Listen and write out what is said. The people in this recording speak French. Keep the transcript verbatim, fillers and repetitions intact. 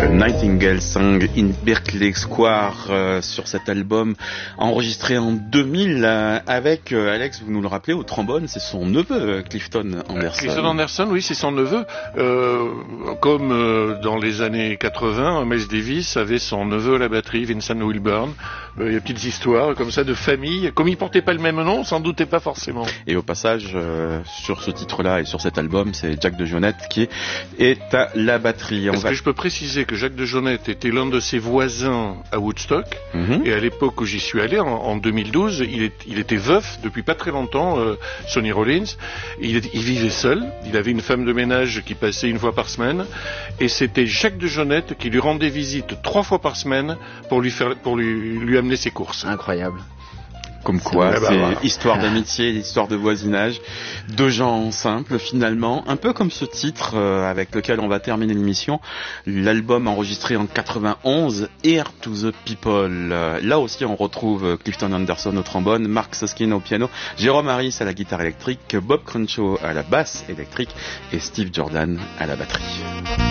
Nightingale Song in Berkeley Square euh, sur cet album enregistré en deux mille euh, avec, euh, Alex, vous nous le rappelez, au trombone, c'est son neveu, euh, Clifton Anderson. Clifton Anderson, oui, c'est son neveu. Euh, comme euh, dans les années quatre-vingts, Miles Davis avait son neveu à la batterie, Vincent Wilburn. Euh, il y a des petites histoires comme ça de famille. Comme il portait pas le même nom, on s'en doutait pas forcément. Et au passage, euh, sur ce titre-là et sur cet album, c'est Jack DeJohnette qui est à la batterie. Est-ce va... que je peux préciser que Jack DeJohnette était l'un de ses voisins à Woodstock, mm-hmm. et à l'époque où j'y suis allé, en, en deux mille douze, il, est, il était veuf depuis pas très longtemps, euh, Sonny Rollins. Il, il vivait seul, il avait une femme de ménage qui passait une fois par semaine, et c'était Jack DeJohnette qui lui rendait visite trois fois par semaine pour lui, faire, pour lui, lui amener ses courses. Incroyable. Comme quoi, c'est, c'est bah, bah. histoire d'amitié, histoire de voisinage, de gens simples finalement, un peu comme ce titre euh, avec lequel on va terminer l'émission, l'album enregistré en quatre-vingt-onze, Here to the People. Euh, là aussi on retrouve Clifton Anderson au trombone, Mark Susskind au piano, Jérôme Harris à la guitare électrique, Bob Crenshaw à la basse électrique et Steve Jordan à la batterie.